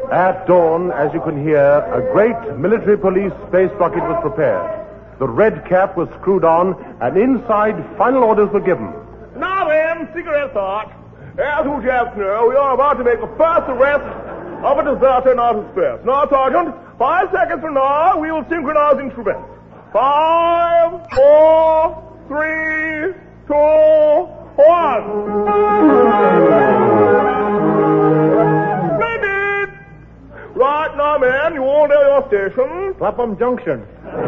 At dawn, as you can hear, a great military police space rocket was prepared. The red cap was screwed on, and inside, final orders were given. Now then, cigarette thought. As you just know, we are about to make the first arrest of a deserter in outer space. Now, Sergeant, 5 seconds from now, we will synchronize instruments. 5, 4, 3, 2, 1. Splendid! Right now, men, you all know your station. Clapham Junction.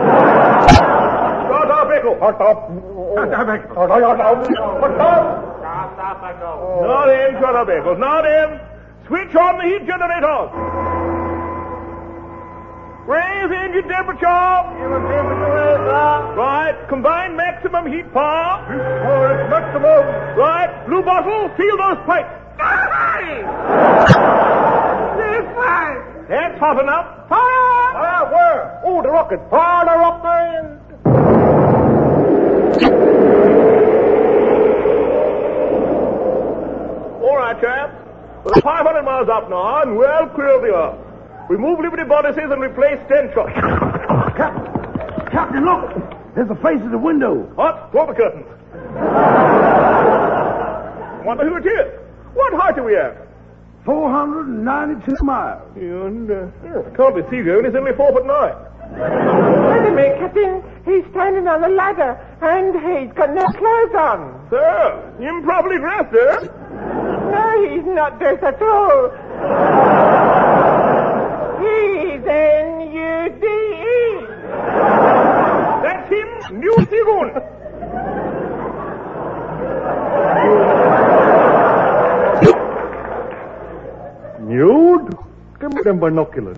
Start up, Echo. Start up. Now then, shut up, Echo. Now then, switch on the heat generators. Raise engine temperature. Right, combined maximum heat power. Maximum. Right, blue bottle, seal those pipes. That's hot enough. Fire! Where? Oh, the rocket. Fire the rocket! All right, chaps. We're 500 miles up now and well clear of the earth. Remove Liberty bodices and replace 10 shots. Captain, look! There's a face at the window. What? Draw the curtains. Wonder who it is. What height are we at? 492 miles. And, can't be Seagoon. He's only 4'9". Wait a minute, Captain. He's standing on the ladder, and he's got no clothes on. Sir, improperly dressed, eh? No, he's not dressed at all. He's N-U-D-E. That's him, New Seagoon. Nude? Give me them binoculars.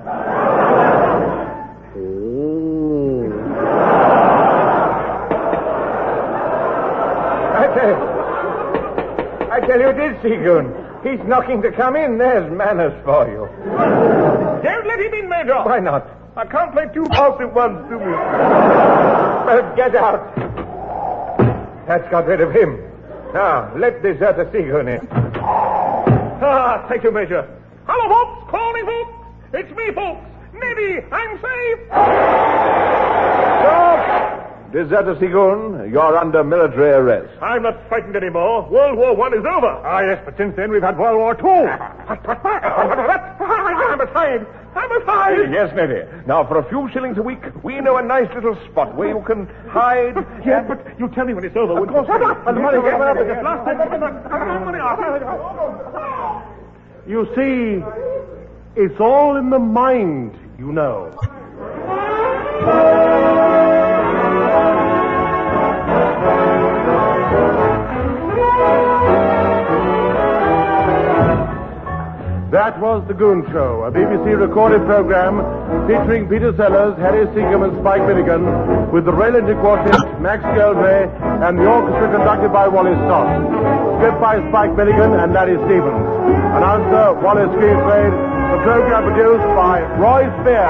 I tell you it is, Seagoon. He's knocking to come in. There's manners for you. Don't let him in, Major. Why not? I can't play two balls at once, do we? Well, get out. That's got rid of him. Now, let deserter Seagoon in. Ah, thank you, Major. Hello, folks. Call me, folks. It's me, folks. Neddy, I'm safe. Stop! Deserter Seagoon, you're under military arrest. I'm not frightened anymore. World War I is over. Ah, yes, but since then we've had World War II. I'm afraid. I'm afraid. Yes, Neddy. Now, for a few shillings a week, we know a nice little spot where you can hide. Yes, but you tell me when it's over. Of course. And the money gets up. You see, it's all in the mind, you know. That was The Goon Show, a BBC recorded program featuring Peter Sellers, Harry Seacombe, and Spike Milligan, with the Rail Engine Quartet, Max Geldray, and the orchestra conducted by Wallace Stott. Script by Spike Milligan and Larry Stevens. Announcer Wallace Greenslade. The program produced by Roy Spear.